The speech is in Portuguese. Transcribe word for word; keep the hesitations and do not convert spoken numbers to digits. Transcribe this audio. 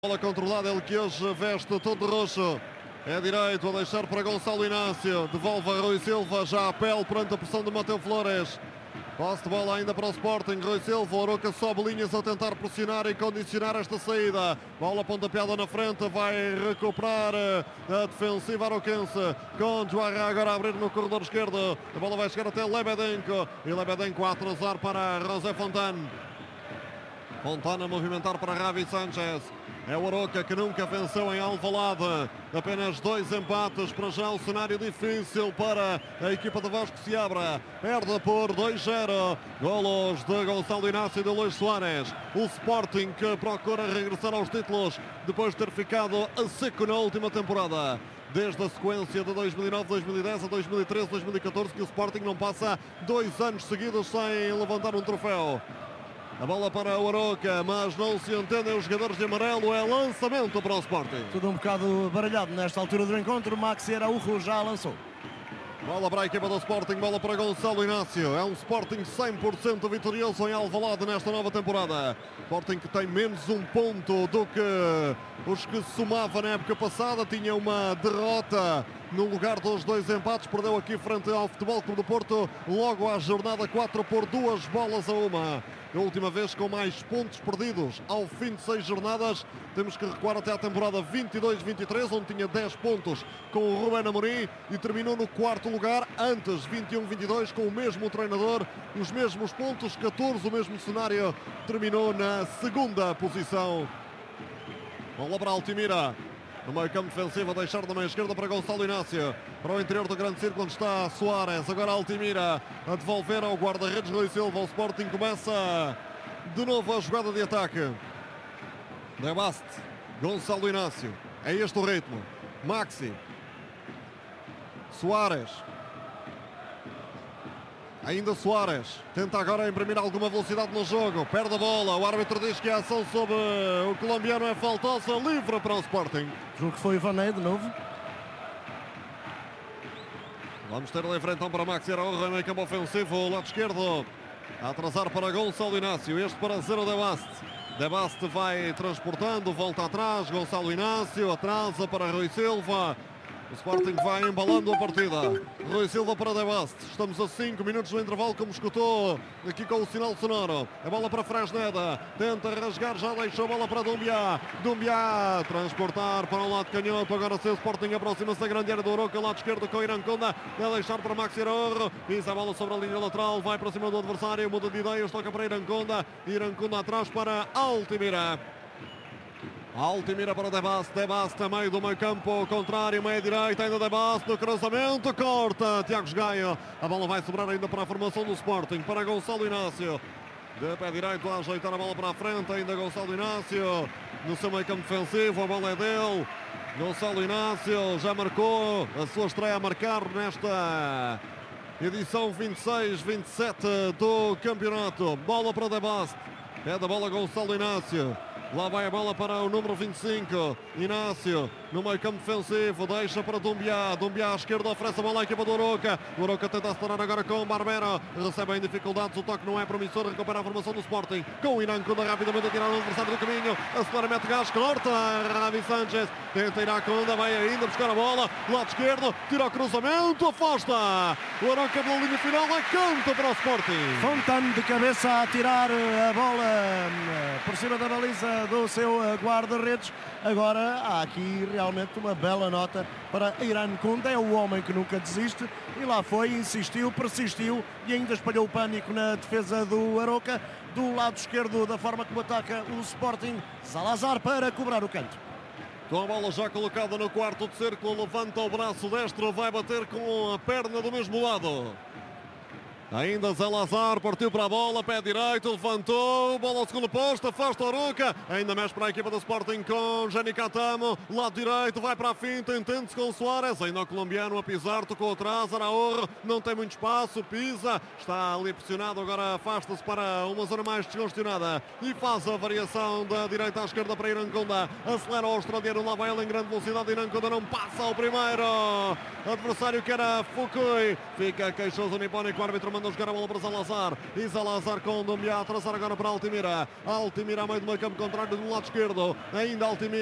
Bola controlada, ele que hoje veste todo de roxo. É direito a deixar para Gonçalo Inácio. Devolve a Rui Silva, já a pele perante a pressão de Mateu Flores. Posse de bola ainda para o Sporting. Rui Silva, o Arouca sobe linhas a tentar pressionar e condicionar esta saída. Bola pontapeada na frente, vai recuperar a defensiva arauquense. Com Joarra agora a abrir no corredor esquerdo. A bola vai chegar até Lebedenko. E Lebedenko a atrasar para José Fontana. Fontana a movimentar para Ravi Sanchez. É o Arouca que nunca venceu em Alvalade. Apenas dois empates, para já um cenário difícil para a equipa de Vasco Seabra. Perde por dois a zero. Golos de Gonçalo Inácio e de Luís Soares. O Sporting que procura regressar aos títulos depois de ter ficado a seco na última temporada. Desde a sequência de dois mil e nove, dois mil e dez a dois mil e treze, dois mil e catorze, que o Sporting não passa dois anos seguidos sem levantar um troféu. A bola para o Arouca, mas não se entendem os jogadores de amarelo. É lançamento para o Sporting. Tudo um bocado baralhado nesta altura do encontro. Maxi Araújo já lançou. Bola para a equipa do Sporting, bola para Gonçalo Inácio. É um Sporting cem por cento vitorioso em Alvalade nesta nova temporada. Sporting que tem menos um ponto do que os que somava na época passada. Tinha uma derrota no lugar dos dois empates. Perdeu aqui frente ao Futebol Clube do Porto logo à jornada quatro por duas bolas a uma. A última vez com mais pontos perdidos ao fim de seis jornadas. Temos que recuar até à temporada vinte e dois vinte e três, onde tinha dez pontos com o Rubén Amorim e terminou no quarto lugar. Antes, vinte e um vinte e dois, com o mesmo treinador, os mesmos pontos, catorze, o mesmo cenário. Terminou na segunda posição. Bola para Altimira. No meio campo defensivo, a deixar da meia esquerda para Gonçalo Inácio. Para o interior do grande círculo onde está Soares. Agora Altimira a devolver ao guarda-redes Rui Silva. O Sporting começa de novo a jogada de ataque. Debaste, Gonçalo Inácio. É este o ritmo. Maxi. Soares. Ainda Soares. Tenta agora imprimir alguma velocidade no jogo. Perde a bola. O árbitro diz que a ação sobre o colombiano é faltosa. Livre para o Sporting. Julgo que foi o Vané de novo. Vamos ter livre então para Maxi Araújo no campo ofensivo. Lado esquerdo. A atrasar para Gonçalo Inácio. Este para Zero Debaste. Debaste vai transportando. Volta atrás. Gonçalo Inácio. Atrasa para Rui Silva. O Sporting vai embalando a partida. Rui Silva para Debaste. Estamos a cinco minutos do intervalo, como escutou aqui com o sinal sonoro. A bola para Fresneda. Tenta rasgar, já deixou a bola para Dumbiá. Dumbiá transportar para o lado canhoto. Agora sim o Sporting aproxima-se da grande área do Arouca. Lado esquerdo com Iranconda. Vai deixar para Maxi Araújo. Pisa a bola sobre a linha lateral. Vai para cima do adversário. Muda de ideias. Toca para Iranconda. Iranconda atrás para Altimira. Altimira para Debaste, Debaste a meio do meio campo, contrário, meia direita, ainda Debaste no cruzamento, corta Tiago Gaio. A bola vai sobrar ainda para a formação do Sporting, para Gonçalo Inácio. De pé direito a ajeitar a bola para a frente, ainda Gonçalo Inácio no seu meio campo defensivo, a bola é dele. Gonçalo Inácio já marcou a sua estreia a marcar nesta edição vinte e seis vinte e sete do campeonato. Bola para Debaste, é da bola Gonçalo Inácio. Lá vai a bola para o número vinte e cinco, Inácio, no meio campo defensivo, deixa para Dumbiá, Dumbiá à esquerda oferece a bola à equipa do Arouca, o Arouca tenta acelerar agora com o Barbera, recebe em dificuldades, o toque não é promissor, recupera a formação do Sporting, com o Iranconda rapidamente a tirar o adversário do caminho, acelera, mete gás, corta, Ravi Sanchez, tenta ir à Conda, vai ainda buscar a bola, lado esquerdo, tira o cruzamento, afasta, o Arouca pela linha final, é canto para o Sporting. Fontana de cabeça a tirar a bola por cima da baliza do seu guarda-redes. Agora há aqui realmente uma bela nota para Iranconda. É o homem que nunca desiste e lá foi, insistiu, persistiu e ainda espalhou o pânico na defesa do Arouca. Do lado esquerdo, da forma como ataca o Sporting, Salazar para cobrar o canto. Com a bola já colocada no quarto de círculo, levanta o braço destro, vai bater com a perna do mesmo lado. Ainda Salazar partiu para a bola, pé direito, levantou, bola ao segundo posto, afasta o Arouca, ainda mexe para a equipa do Sporting com Jani Catamo, lado direito, vai para a finta, entende-se com o Soares, ainda o colombiano a pisar, tocou atrás, Araújo, não tem muito espaço, pisa, está ali pressionado, agora afasta-se para uma zona mais descongestionada e faz a variação da direita à esquerda para Iranconda, acelera o australiano, lá vai ele em grande velocidade, Iranconda não passa ao primeiro, adversário que era Fukui, fica queixoso o nipónico, o árbitro manda manda jogar a bola para Salazar. E Salazar com Dumbia a atrasar agora para Altimira. Altimira a meio do meio campo contrário do lado esquerdo. Ainda Altimira.